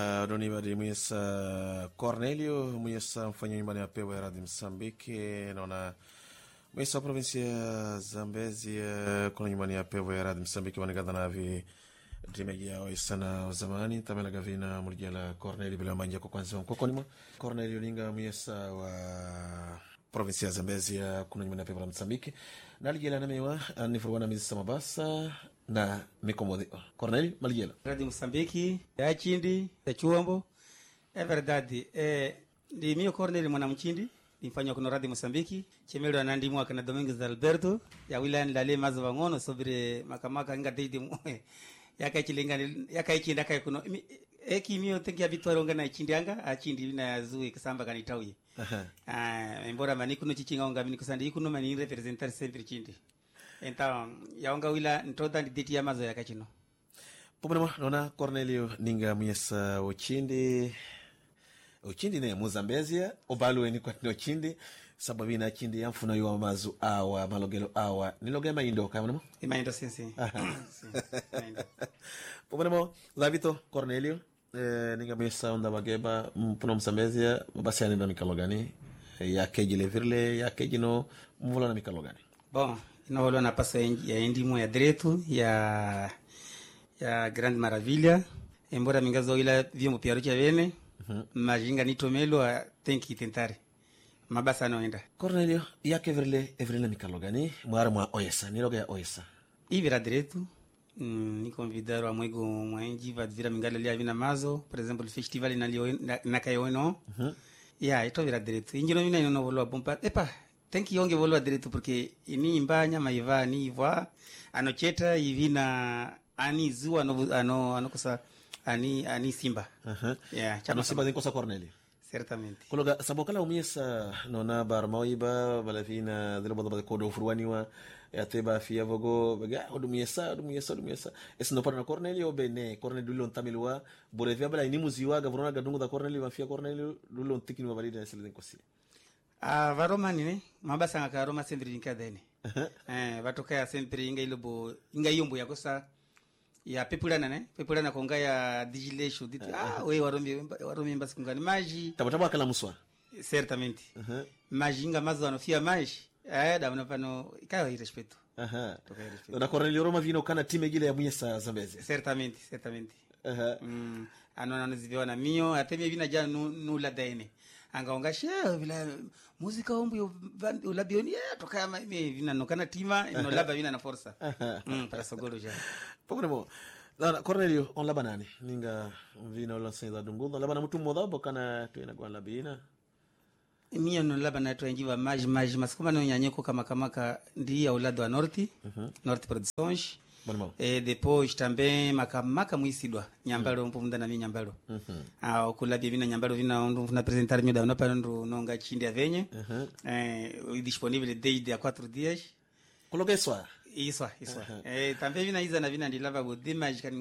Doni badi mwesa Cornelio mwesa mfanya nyumbani ya pewa ya Radio Msambiki naona mwesa provinsia ya Zambezi kuna nyumbani ya pewa ya Radio Msambiki wanigada na vi drimeji ya oisana zamani tamela gavina mulijala Cornelio bila manja kwa kwanza mkoko nima Cornelio linga mwesa wa provinsia ya Zambezi kuna nyumbani ya pewa ya Msambiki na alijela na mewa nifuruwana mizisa mabasa na mikomodi. Cornelio malijela Radio Msambiki ya chindi ya chuombo verdade ndi mio Cornelio mwana mchindi nimfanya kuna Radio Msambiki chemelo anandi mwaka na Domingos Alberto ya wilani lale mazo wangono sobire makamaka nga deidi yakaichindi akai kuno eki mio tengi ya vitwaro nga na chindi anga achindi vina zui kisamba kanitawi mbora mani kuno chichinga onga vini kusandi ikuno mani representar sempre chindi então yaonga wila ntoda nditi ya mazo yakachino pomema nona Cornelio ninga mwesa uchindi ne Muzambezia obalwe ni kwa chindi sababu ina chindi yamfuna yo mazu awa malogelo awa niloge maindo kama mo maindo sim maindo pomema Davito Cornelio ninga mwesa onda bageba mpuna Muzambezia basi ani ndo nikalogani ya keji levirle ya keji no mvula na mikalogani bon inaolo na paso ya endimo ya direito ya Grande Maravilha embora mingazo ila vyombo pia rucha vene majinga nitomelo tenki tentare mabasa noenda Cornelio yake everle mikalogani mwara mwa oyesa niloga ya oyesa ivira direito ni convidar a mwego mwenji vadvira mingala lia vina mazo por exemplo festival na kayono ya ito vira direito injino mina ino volwa bomba epa tenki yonge volwa direito porque ini imbanya maiva ni ivwa anocheta ivina ani zua ano kosa ani simba yeah chama simba de kosa Cornelio certamente kologa sabokala umiesa nona barmaiba balafina dilo bodo kodo furwaniwa yateba fia vogo baga odumiesa esno para Cornelio bene Cornelio dulon tamilwa borevia bala inimuziwa gavrona gadungu da Cornelio mafia Cornelio dulon tikini wabalida na selden kosi varoma ne mabasa ngaka Roma sempre nkadene vatoka sempre inga ilobo inga yombo yakosa ya pepulana konga ya digilesho diti we waromi mbasi kungani maji tabataba kala muswa certamente maji inga mazo anofia maji da mnapano ikawa respeto na Cornelio Roma vino kana time gile ya mwesa Zambezi certamente anona naziviwa na mio ateme vina jana nula daene angaonga sheo vila muzika ombu ulabioni toka mimi vina nokana tima no laba vina na forza para sogolo ja pomemo na Cornelio on laba nani ninga vina la senza dungudo laba na mtu moda bokana tuina kwa labina mimi no laba na tuenjiva maji masikuma no nyanyeko kama ndi ya ulado wa norte produções depois também makamaka muisidwa nyambalo mpumunda na nyambalo okulabia vina nyambalo vina ndo na apresentar meu da na pando nonga chindi avenye disponível desde a 4 dias coloca isso também vina iza na vina ndilava bode magic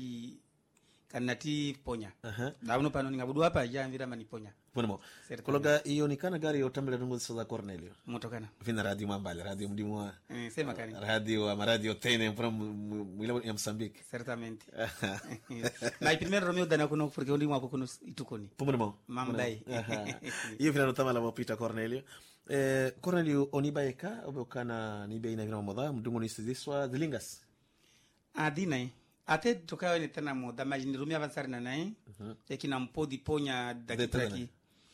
kanati ponya da uno pano ningabudu hapa ja mvira maniponya bonemo kologa iyo nikana gari yotambira dungu za Cornelio motokana vina radio mambali radio mdimwa sema kani radio tene from mwila ya Msambiki certamente na primeiro Romeo dana kuno porque ndimwa kuno itukoni bonemo mambai iyo vina notama mapita Cornelio Cornelio onibaeka obokana ni beina vina moda mdungu ni siziswa zilingas adina ate tokawa ni tena moda majini rumia avançar na nae ekina mpodi ponya dakitraki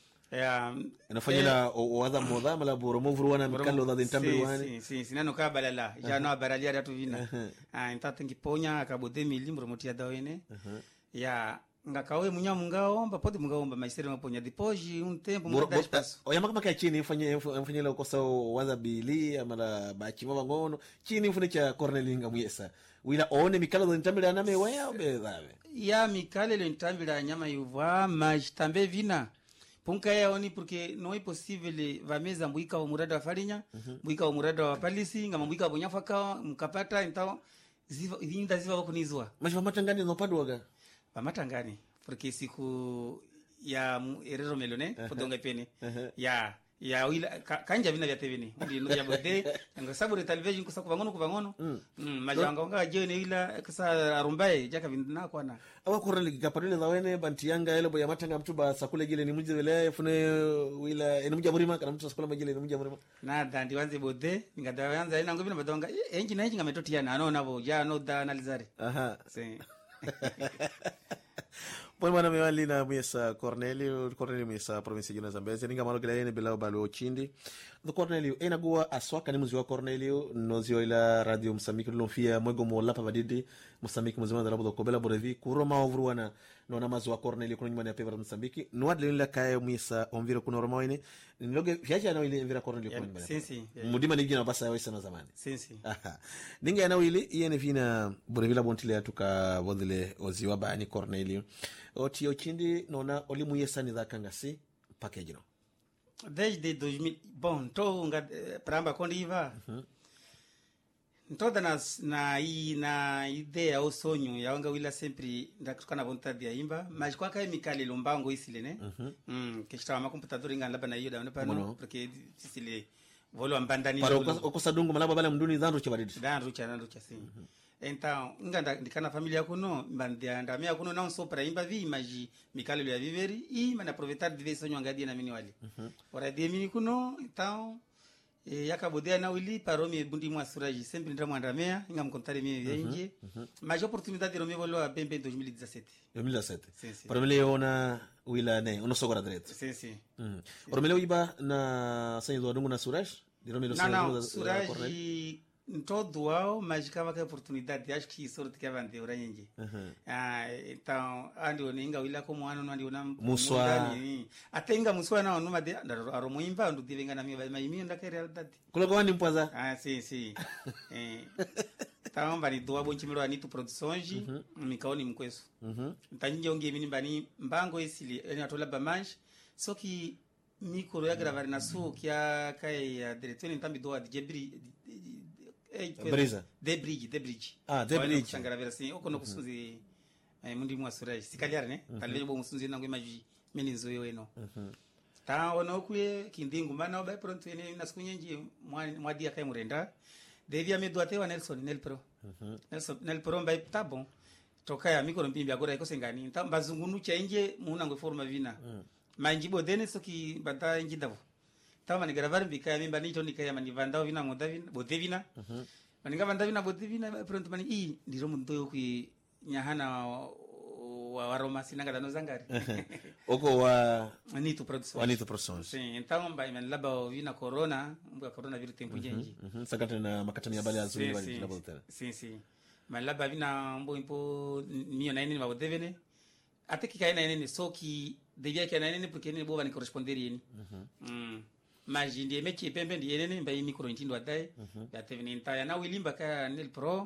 inafanya owadha moda mala boromo vuruana mikalo da ntambi wani sinano ka balala jana baralia ratu vina intata ngiponya akabode milimbro motia dawene ya ngakawe munyamu ngaomba podi mungaomba maisere maponya depois tempo muda espaço oyama kama chini mfanye la kosa waza bili amala bachi baba ngono chini mfune cha Cornelio ngamuyesa wila one mikalo do ntambira na mewa obedave ya mikale le ntambira nyama yuva mas tambe vina punka ya oni porque não é possível va mesa mbuika wa murada wa farinha mbuika wa murada wa palisi ngama mbuika wa nyafaka mkapata então ziva wakunizwa mas vamatangani no padwaga pamatangani porque siku ya erero melone podonga pene ya ya wila kanja vina vya teveni ndi ya bode ngo sababu television kusa kuvangono majanga nga jene wila kasa arumbaye jaka vindina kwana awa korneli kapadile za wene banti yanga ele boya matanga mtu ba sakule gile ni muje vile fune wila ene muje murima kana mtu sakula majile ni muje murima na dandi wanze bode ngada yanza ina ngo vina badonga enji na enji ngametotiana anaona bo ja no da analizare aha si Poi mana mewali na mwesa Cornelio mwesa provinsi jina Zambezi ninga malo gila yene bila ubalo chindi the Cornelio ena gua aswaka ni muzi wa Cornelio nozio ila radio Msambiki lomfia mwego mwolapa vadidi Msambiki muzima dalabu do kobela borevi kuroma ovruwana nona mazi wa Cornelio kuna nyumani ya pevara Msambiki nuad lila kaya mwesa omvira kuna roma wene niloge fiaja na wili mvira Cornelio kuna nyumani sinsi mudima nigi na basa ya wisa na zamani sinsi ninga na wili iene vina borevila bontile ya tuka vodile oziwa baani Cornelio Otio chindi nona olimu yesani dha kangasi package no. Desde 2000 bon to nga pramba kondiva. Ntoda na idea au sonho ya wanga wila sempre ndakutokana vontade ya imba mas kwa kai mikali lombango isile ne que estava ma computador inga laba na hiyo da pano porque isile volo ambandani para okosadungu malaba bala mduni dhandu chibadidi dhandu cha sim então inga ndikana familia kuno mbandia mia kuno não só para imba vi mas mikali ya viveri e mana aproveitar de ver sonho angadia na mini wali ora de mini kuno então yakabodea na wili paromi bundi mwa suraji sempre ndra mwandamea inga mkontari mimi yenje mas oportunidade romi volo a bembe 2017 paromele ona wila ne ono sogora direto sim oromele uiba na sanyo do dungu na suraj diromelo sanyo suraji todo ao mas kava que oportunidade acho que sorte que avante ora yenje então andi oninga wila como ano andi ona muswa até inga muswa na numa de aromoimba ndo divenga na mimi maimi ndaka realidade kula kwa ndi mpwaza sim então bani doa bonchimero ani tu produções mikaoni mkweso ntanjinje onge mini bani mbango esili eni atola bamanche só que mikoro ya gravar na su kia kai ya diretor ntambi doa de jebri Brisa. The bridge. The bridge. Sangara assim, okono kusuzi mundi mwa suraj. Sikaliar ne? Talele bo musunzi nango imaji meni nzoyo eno. Ta ono kuye kindingu mana oba pronto ene nasikunyenji mwadia kai murenda. Devia medo atewa Nelson Nelpro. Nelpro mbai tá bom. Tokaya miko mpimbi agora iko sengani. Então bazungunu cha nje munango forma vina. Manjibo dene soki bata njindavo. Tama ni gravar mbika mimba nito nikaya manivandao vina modavina bodevina maninga vandavina bodevina pronto mani i ndiro mundoyo ku nyahana wa Roma sinanga dano zangari oko wa Anito produções sim então mbai man laba vina corona virus tempo jenji sakata na makatani ya bali azuri bali na bodena sim man laba vina impo mio na nini mabodevene até que cai na nini soki devia que na nini porque nini boba ni corresponder yeni mas ndiye mechi pembe ndiye nene mbai micro ntindo adai ya teveni ntaya na wilimba ka nel pro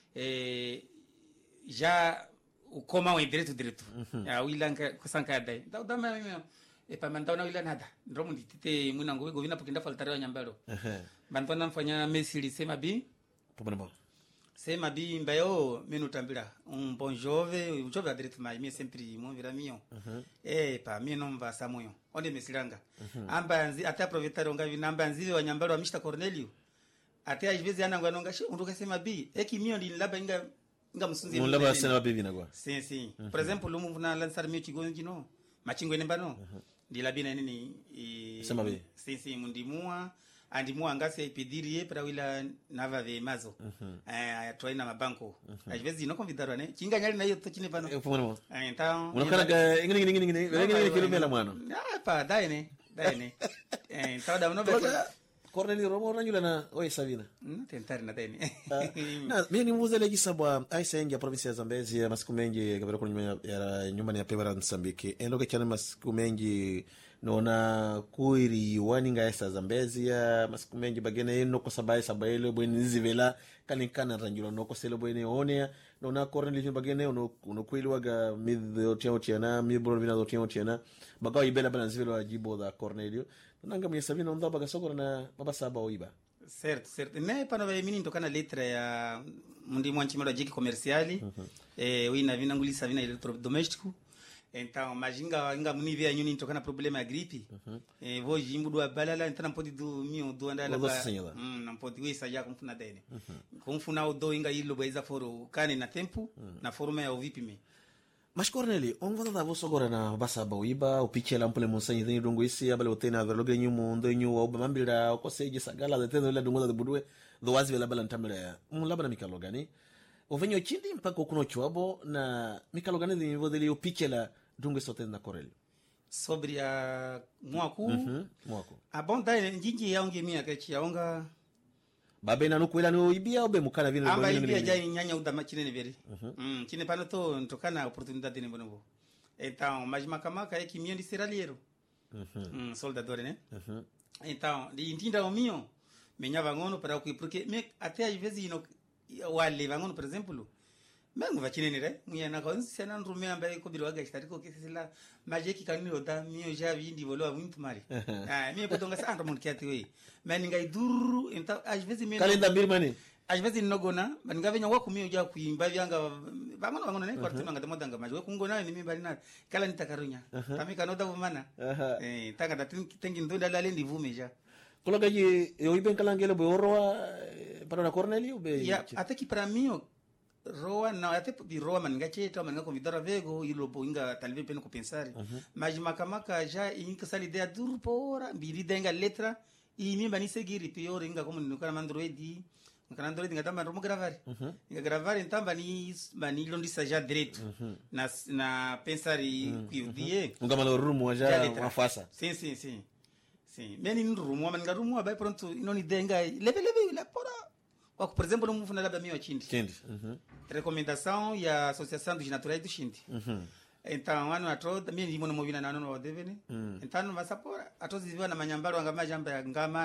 já o coma o direto ya wilanga kusanka adai da mimi pa mantao na wila nada ndromo nditite muna ngowe govina pokinda faltare nyambalo bantona mfanya mesili sema bi pombo sema bi mbayo menu tambira bon jove direto mai mi sempre mon vira mio pa mi non va samoyo onde mesilanga amba anzi até aproveitar onga vinamba anzive wanyambalo wa Mr Cornelio até às vezes ananga nonga unduka sema bi que mio ndi laba inga msunzi laba sema bi vina kwa sim por exemplo lumu na lançar mio chigonji no machingo enemba no ndi labina nini sema bi sim mundimua andi muangasi ipidirie para wila nava ve mazo twaina mabanko às vezes não convidaram né kinga nyali na hiyo tochine pano então unakana ngini kilomela mwana pa dai ne então da no be Cornelio Romo ranyula na oi Savina tentar na dai na mimi muzele gisabwa aisa yengi ya province ya Zambezi ya masiku mengi kabla kuna nyumbani ya Pevara Msambiki endoke chana masiku mengi nona kuiri waninga esa Zambezi ya masiku mengi bagene noko sabaile bweni zivela kanikana ranjula noko sele bweni onea nona Cornelio bagene ono kuili waga midho tiana mibro vina tiana bagawa ibela bana zivela wajibo da Cornelio nanga miyasabina onda baga sokora na baba saba oiba certo ne pano vai mini tokana letra ya mundi mwanchi mero jiki comerciali wina vina ngulisa vina electrodoméstico Então, mas inga munive a nyuni tokana problema ya gripe. Vou jimbo do balala, então não pode do mio do andar lá. Não pode isso já como funa dele. Como funa o do inga ilo baiza foro kane na tempo, na forma ya ovipi me. Mas Corneli, on vada da vosso agora na basa bauiba, o piche la mpole monsanyi deni dongo isi abale otena verloge nyumo ndo nyu au bamambira ko seje sagala de tendo la dongo da budwe do wazi la bala ntamira. Labda mikalogani. Ovenyo chindi mpaka kuno chuabo na mikalogani de vodeli o piche la dongo sotena Corneli. Sobre a muaku. Muaku. A bonda njinji yaonge mia kechi yaonga babe na nukwela no ibia obe mukana vile amba ibia jai nyanya udama chine ne veri chine pano to ntokana oportunidade ne bonobo então mas makamaka é que mio de seralheiro soldador né então de intinda o mio menhava ngono para o que porque até às vezes ino wale vangono por exemplo mengo vachine ne muya na ko sena nrume amba ko biro waga stari ko kesela majeki kanini oda mio já vindi volo muito mari mio podonga sa ando mon kiati we meninga iduru então às vezes mio kalenda birmani às vezes nogona baninga venya wako mio já kuimba vyanga vangono ne kwartu manga demodanga majwe kungona ni mimba rina kala nitakarunya tamika noda vumana tanga datingi ndo dalale ndivume ja kologa ji yo iben kalangelo boorwa para na Cornelio be ya até que para mim roa não até de roa maninga cheta maninga convidar a vego ilo boinga talvez peno compensar mas makamaka já inka sali ideia duro pora biri denga letra e mimba ni seguir pior inga como no cara mandroid inga tamba vamos gravar inga gravar então bani londisa já direito na pensar e que o dia unga malo rumo já mafasa sim meni rumo maninga rumo vai pronto inoni denga leve la pora. Por exemplo, no mundo da minha Chindi. Recomendação e a Associação dos Naturais do Chindi. Então, ano atrás, também vimos no movimento na no devene. Então, não vai sapora. Atrás vivia na manhambaro angama jamba ngama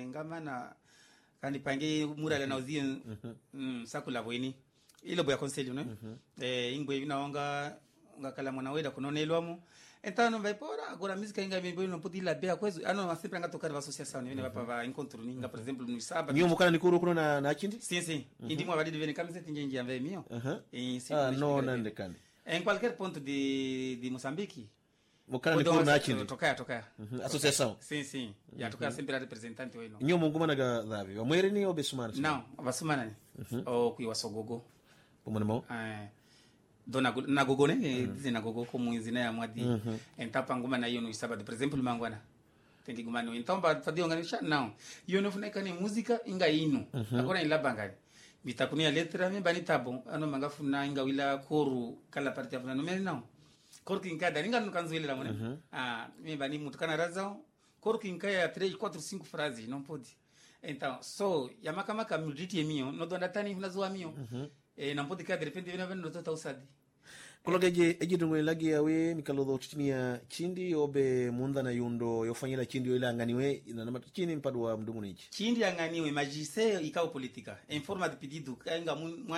na kandi pange murala na uzio sakula bweni. Ilo boya conselho, né? Ingwe na onga kala mwana weda kunonelwamo. Então não vai pora agora a música ainda bem não pode ir lá bem a coisa não sempre anga tocar a associação né vai para encontro ninga por exemplo no sábado nyo mukana nikuru kuno na Chindi sim indimo abadi vem camiseta nje ambaye mio no nande kan em qualquer ponto de Moçambique mukana nikuru na Chindi tocar associação sim já tocar sempre a representante wao nyo munguma na gavi wa mwere ni obesumana não abasumana ni o kuiwa sogogo pomona mo dona na gogo né dizina gogo como enzina ya mwadi então panguma na hiyo no sábado por exemplo mangwana tendi gumano então ba fadio nganisha não hiyo no funeka ni música inga ino agora ila bangani bitakunia letra me bani tabo ano mangafu na inga wila koru kala parte ya no me não koru kinkada ninga no kanzo ile la mone me bani mutukana razao koru kinkaya 3 4 5 frases não pode então so yamakama muditi mio no donda tani unazoa mio não pode que de repente vem vendo tota usadi kologeje ejidungo lagi yawe mikalodo chinia Chindi obe munda na yundo yofanyila Chindi ile anganiwe na chini mpadwa mdungu nichi Chindi anganiwe majise ikao politika en forma de pedido kainga